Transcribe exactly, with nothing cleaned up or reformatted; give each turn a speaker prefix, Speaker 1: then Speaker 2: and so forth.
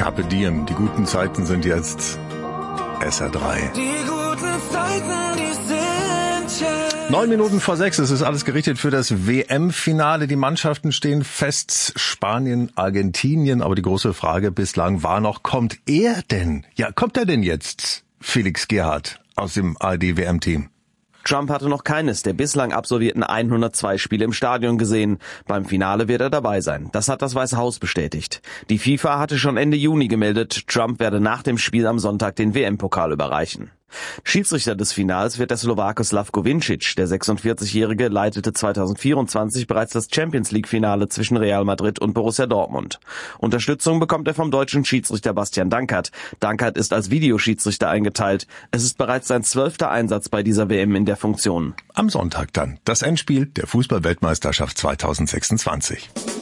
Speaker 1: Carpe Diem. Die guten Zeiten sind jetzt S R drei.
Speaker 2: Die guten Zeiten, die sind jetzt.
Speaker 1: Neun Minuten vor sechs. Es ist alles gerichtet für das W M-Finale. Die Mannschaften stehen fest. Spanien, Argentinien. Aber die große Frage bislang war noch, kommt er denn? Ja, kommt er denn jetzt? Felix Gerhardt aus dem A R D-W M-Team.
Speaker 3: Trump hatte noch keines der bislang absolvierten hundertzwei Spiele im Stadion gesehen. Beim Finale wird er dabei sein. Das hat das Weiße Haus bestätigt. Die FIFA hatte schon Ende Juni gemeldet, Trump werde nach dem Spiel am Sonntag den W M-Pokal überreichen. Schiedsrichter des Finals wird der Slowake Slavko Vincic. Der sechsundvierzigjährige leitete zweitausendvierundzwanzig bereits das Champions-League-Finale zwischen Real Madrid und Borussia Dortmund. Unterstützung bekommt er vom deutschen Schiedsrichter Bastian Dankert. Dankert ist als Videoschiedsrichter eingeteilt. Es ist bereits sein zwölfter Einsatz bei dieser W M in der Funktion.
Speaker 1: Am Sonntag dann das Endspiel der Fußball-Weltmeisterschaft zweitausendsechsundzwanzig.